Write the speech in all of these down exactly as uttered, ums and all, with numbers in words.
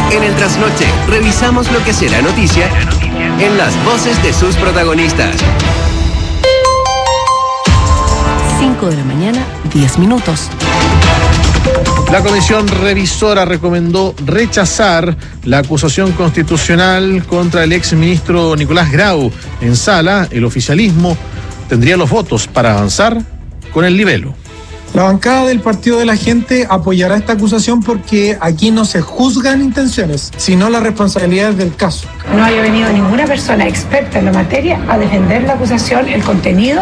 En el trasnoche, revisamos lo que será noticia en las voces de sus protagonistas. cinco de la mañana, diez minutos. La comisión revisora recomendó rechazar la acusación constitucional contra el exministro Nicolás Grau. En sala, el oficialismo tendría los votos para avanzar con el libelo. La bancada del Partido de la Gente apoyará esta acusación porque aquí no se juzgan intenciones, sino las responsabilidades del caso. No haya venido ninguna persona experta en la materia a defender la acusación, el contenido.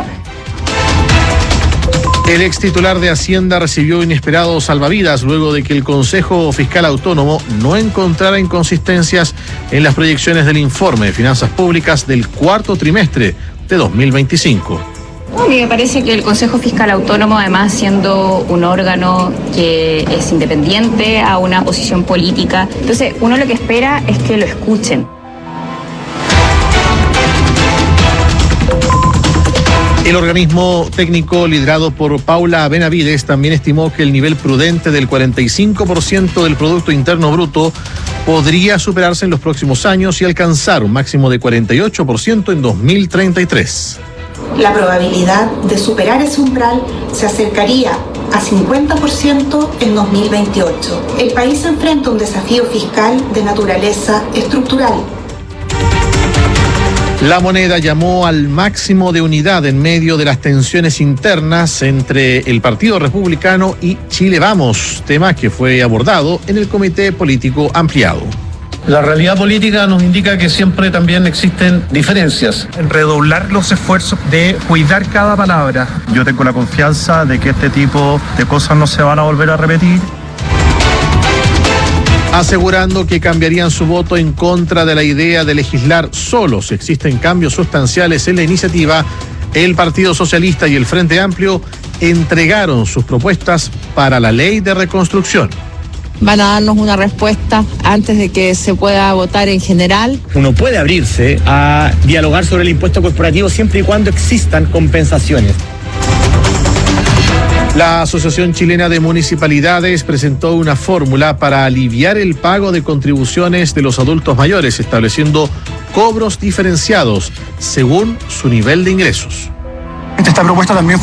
El ex titular de Hacienda recibió inesperados salvavidas luego de que el Consejo Fiscal Autónomo no encontrara inconsistencias en las proyecciones del informe de finanzas públicas del cuarto trimestre de dos mil veinticinco. A mí me parece que el Consejo Fiscal Autónomo, además siendo un órgano que es independiente a una posición política, entonces uno lo que espera es que lo escuchen. El organismo técnico liderado por Paula Benavides también estimó que el nivel prudente del cuarenta y cinco por ciento del Producto Interno Bruto podría superarse en los próximos años y alcanzar un máximo de cuarenta y ocho por ciento en dos mil treinta y tres. La probabilidad de superar ese umbral se acercaría a cincuenta por ciento en dos mil veintiocho. El país enfrenta un desafío fiscal de naturaleza estructural. La Moneda llamó al máximo de unidad en medio de las tensiones internas entre el Partido Republicano y Chile Vamos, tema que fue abordado en el Comité Político Ampliado. La realidad política nos indica que siempre también existen diferencias. Redoblar los esfuerzos de cuidar cada palabra. Yo tengo la confianza de que este tipo de cosas no se van a volver a repetir. Asegurando que cambiarían su voto en contra de la idea de legislar solo si existen cambios sustanciales en la iniciativa, el Partido Socialista y el Frente Amplio entregaron sus propuestas para la ley de reconstrucción. Van a darnos una respuesta antes de que se pueda votar en general. Uno puede abrirse a dialogar sobre el impuesto corporativo siempre y cuando existan compensaciones. La Asociación Chilena de Municipalidades presentó una fórmula para aliviar el pago de contribuciones de los adultos mayores, estableciendo cobros diferenciados según su nivel de ingresos. Esta propuesta también